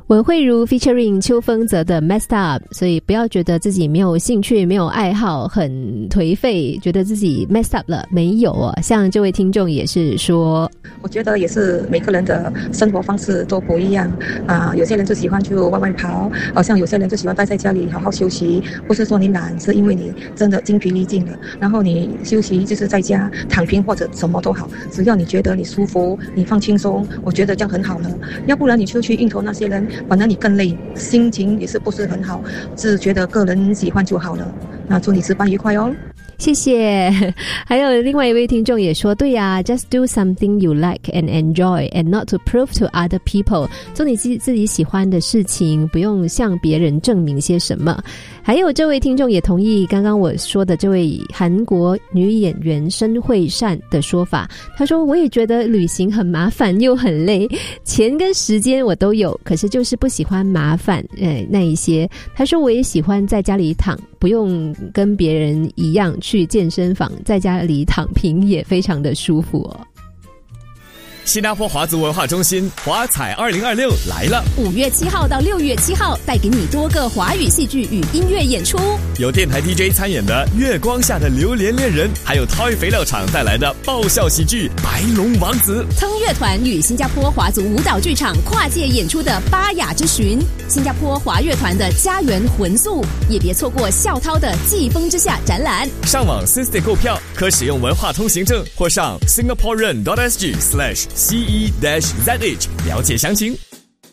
文慧如 featuring 邱锋泽的 Messed Up， 所以不要觉得自己没有兴趣没有爱好很颓废，觉得自己 messed up 了，没有哦。像这位听众也是说， 我觉得也是每个人的生活方式都不一样有些人就喜欢去外跑，好像有些人就喜欢待在家里好好休息，不是说你懒，是因为你真的精疲力尽了，然后你休息就是在家躺平或者什么都好，只要你觉得你舒服你放轻松，我觉得这样很好了。要不然你就去应酬那些人，反正你更累，心情也是不是很好，只觉得个人喜欢就好了。那祝你值班愉快哦。 谢谢。还有另外一位听众也说，对呀 just do something you like and enjoy and not to prove to other people， 做你自己喜欢的事情，不用向别人证明些什么。还有这位听众也同意刚刚我说的这位韩国女演员申惠善的说法，她说我也觉得旅行很麻烦又很累，钱跟时间我都有，可是就是不喜欢麻烦那一些。她说我也喜欢在家里躺，不用跟别人一样去健身房，在家里躺平也非常的舒服哦。 新加坡华族文化中心华彩2026来了 ，5月7号到6月7号，带给你多个华语戏剧与音乐演出， 有电台 DJ 参演的《月光下的榴莲恋人》，还有 Toy 肥料厂带来的爆笑喜剧《白龙王子》。 腾乐团与新加坡华族舞蹈剧场跨界演出的《巴雅之寻》，新加坡华乐团的《家园魂宿》，也别错过校涛的《季风之下》展览。 上网 System 购票，可使用文化通行证或上 singaporean.sg/CE-ZH 了解详情。